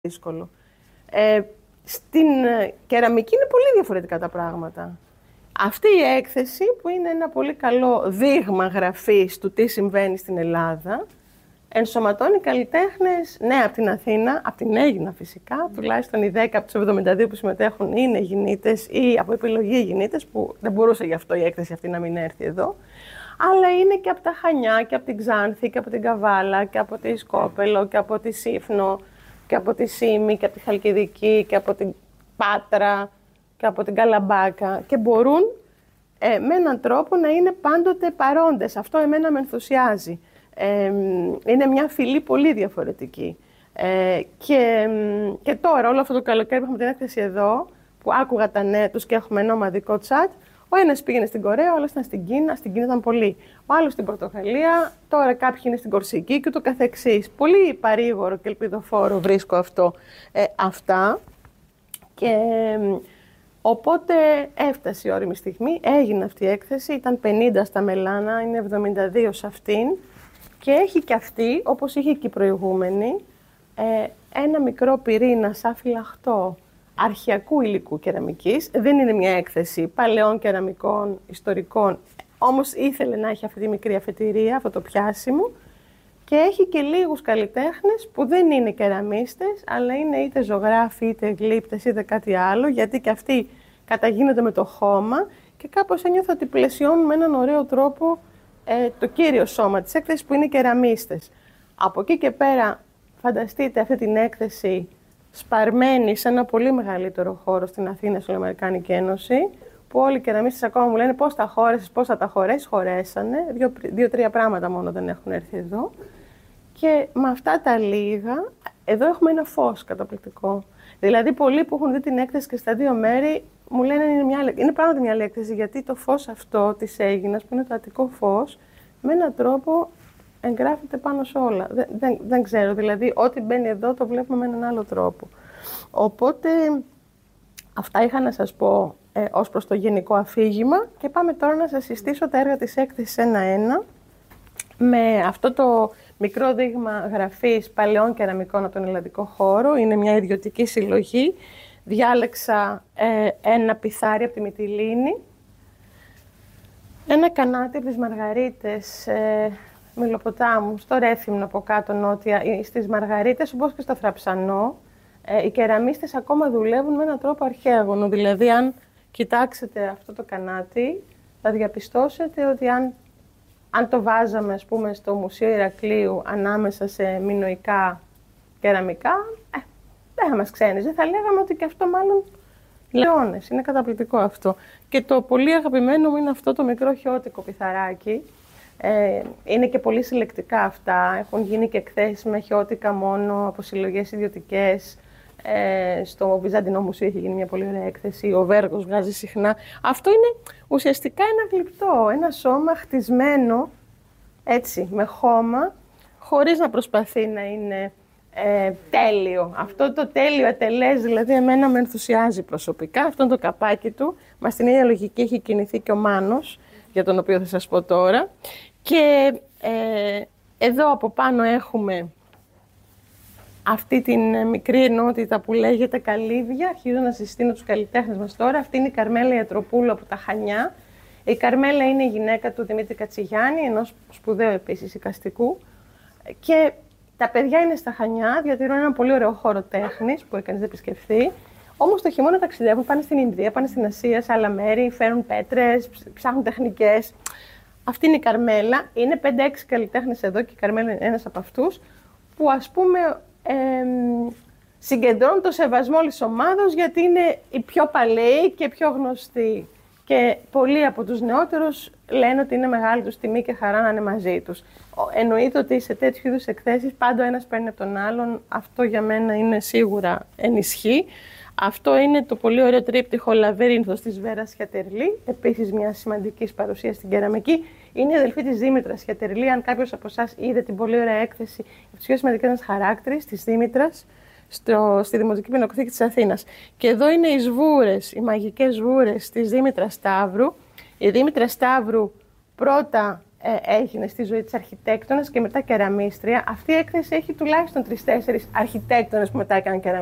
δύσκολο. Στην κεραμική είναι πολύ διαφορετικά τα πράγματα. Αυτή η έκθεση, που είναι ένα πολύ καλό δείγμα γραφής του τι συμβαίνει στην Ελλάδα, ενσωματώνει καλλιτέχνες, ναι, από την Αθήνα, από την Αίγινα φυσικά, τουλάχιστον οι 10 από τους 72 που συμμετέχουν είναι γυναίτες ή από επιλογή γυναίτες, που δεν μπορούσε γι' αυτό η έκθεση αυτή να μην έρθει εδώ. Αλλά είναι και από τα Χανιά και από την Ξάνθη και από την Καβάλα και από τη Σκόπελο και από τη Σύφνο και από τη Σύμη και από τη Χαλκιδική και από την Πάτρα και από την Καλαμπάκα και μπορούν με έναν τρόπο να είναι πάντοτε παρόντες. Αυτό εμένα με ενθουσιάζει. Είναι μια φυλή πολύ διαφορετική. Και τώρα, όλο αυτό το καλοκαίρι που έχουμε την έκθεση εδώ, που άκουγα τα νέα τους και έχουμε ένα ομαδικό chat, ο ένας πήγαινε στην Κορέα, ο άλλος ήταν στην Κίνα, στην Κίνα ήταν πολύ. Ο άλλος στην Πορτογαλία, τώρα κάποιοι είναι στην Κορσική και ούτω καθεξής. Πολύ παρήγορο και ελπιδοφόρο βρίσκω αυτό, αυτά. Και οπότε έφτασε η ώριμη στιγμή, έγινε αυτή η έκθεση, ήταν 50 στα Μελάνα, είναι 72 σε αυτήν. Και έχει και αυτή, όπως είχε και η προηγούμενη, ένα μικρό πυρήνα σαν φυλαχτό αρχαιακού υλικού κεραμικής. Δεν είναι μια έκθεση παλαιών κεραμικών, ιστορικών, όμως ήθελε να έχει αυτή τη μικρή αφετηρία, αυτό το πιάσιμο. Και έχει και λίγους καλλιτέχνες που δεν είναι κεραμίστες, αλλά είναι είτε ζωγράφοι, είτε γλύπτες, είτε κάτι άλλο, γιατί και αυτοί καταγίνονται με το χώμα και κάπως ένιωθα ότι πλαισιώνουν με έναν ωραίο τρόπο το κύριο σώμα της έκθεσης, που είναι κεραμίστες. Από εκεί και πέρα, φανταστείτε αυτή την έκθεση σπαρμένη σε ένα πολύ μεγαλύτερο χώρο στην Αθήνα, στην Αμερικάνικη Ένωση, που όλοι οι κεραμίστες ακόμα μου λένε πώς τα χώρεσες, πώς θα τα χωρέσεις. Χωρέσανε. Δύο-τρία πράγματα μόνο δεν έχουν έρθει εδώ. Και με αυτά τα λίγα, εδώ έχουμε ένα φως καταπληκτικό. Δηλαδή, πολλοί που έχουν δει την έκθεση και στα δύο μέρη μου λένε είναι πράγματι μια άλλη έκθεση, γιατί το φως αυτό της Αίγινας, που είναι το αττικό φως, με έναν τρόπο εγγράφεται πάνω σε όλα. Δεν ξέρω, δηλαδή, ό,τι μπαίνει εδώ το βλέπουμε με έναν άλλο τρόπο. Οπότε, αυτά είχα να σας πω ως προς το γενικό αφήγημα και πάμε τώρα να σας συστήσω τα έργα της έκθεσης ένα-ένα, με αυτό το μικρό δείγμα γραφής παλαιών κεραμικών από τον ελλαδικό χώρο. Είναι μια ιδιωτική συλλογή. Διάλεξα ένα πιθάρι από τη Μυτιλήνη, ένα κανάτι από τις Μαργαρίτες Μιλοποτάμου, στο Ρέθυμνο από κάτω νότια, στις Μαργαρίτες, όπως και στο Θραψανό. Οι κεραμίστες ακόμα δουλεύουν με έναν τρόπο αρχαίγωνο. Δηλαδή, αν κοιτάξετε αυτό το κανάτι, θα διαπιστώσετε ότι αν το βάζαμε, ας πούμε, στο Μουσείο Ηρακλείου ανάμεσα σε μινωικά κεραμικά, δεν θα μας ξένιζε. Θα λέγαμε ότι και αυτό μάλλον λεώνες. Είναι καταπληκτικό αυτό. Και το πολύ αγαπημένο μου είναι αυτό το μικρό χιώτικο πιθαράκι. Είναι και πολύ συλλεκτικά αυτά. Έχουν γίνει και εκθέσεις με χιώτικα μόνο από συλλογές ιδιωτικές. Στο Βυζαντινό Μουσείο έχει γίνει μια πολύ ωραία έκθεση. Ο Βέργος βγάζει συχνά. Αυτό είναι ουσιαστικά ένα γλυπτό, ένα σώμα χτισμένο έτσι, με χώμα, χωρίς να προσπαθεί να είναι τέλειο. Αυτό το τέλειο ατελές, δηλαδή, εμένα με ενθουσιάζει προσωπικά. Αυτό είναι το καπάκι του. Μα στην ίδια λογική έχει κινηθεί και ο Μάνος, για τον οποίο θα σας πω τώρα. Και εδώ από πάνω έχουμε αυτή την μικρή ενότητα που λέγεται Καλύβια. Αρχίζω να συστήνω τους καλλιτέχνες μας τώρα. Αυτή είναι η Καρμέλα Ιατροπούλου από τα Χανιά. Η Καρμέλα είναι η γυναίκα του Δημήτρη Κατσιγιάννη, ενός σπουδαίου επίσης εικαστικού. Και τα παιδιά είναι στα Χανιά, διατηρούν ένα πολύ ωραίο χώρο τέχνης που κανείς δεν επισκεφθεί. Όμως το χειμώνα ταξιδεύουν, πάνε στην Ινδία, πάνε στην Ασία, σε άλλα μέρη, φέρουν πέτρες, ψάχνουν τεχνικές. Αυτή είναι η Καρμέλα. Είναι 5-6 καλλιτέχνες εδώ και η Καρμέλα είναι ένας από αυτούς, που ας πούμε συγκεντρώνουν το σεβασμό όλης της ομάδος, γιατί είναι οι πιο παλαιοί και πιο γνωστοί. Και πολλοί από τους νεότερους λένε ότι είναι μεγάλη τους τιμή και χαρά να είναι μαζί τους. Εννοείται ότι σε τέτοιου είδους εκθέσεις πάντα ο ένας παίρνει από τον άλλον. Αυτό για μένα είναι σίγουρα ενισχύει. Αυτό είναι το πολύ ωραίο τρίπτυχο Λαβύρινθος της Βέρας Χιατερλή, επίσης μια σημαντική παρουσία στην κεραμική. Είναι η αδελφή της Δήμητρας Χιατερλή. Αν κάποιος από εσάς είδε την πολύ ωραία έκθεση για τους πιο σημαντικούς ένας χαράκτηρες της Δήμητρας στη Δημοτική Πινακοθήκη της Αθήνας. Και εδώ είναι οι σβούρες, οι μαγικές σβούρες της Δήμητρας Σταύρου. Η Δήμητρα Σταύρου πρώτα έγινε στη ζωή της αρχιτέκτονας και μετά κεραμίστρια. Αυτή η έκθεση έχει τουλάχιστον 3-4 αρχιτέκτονες που μετά έκαναν κεραμίστρια.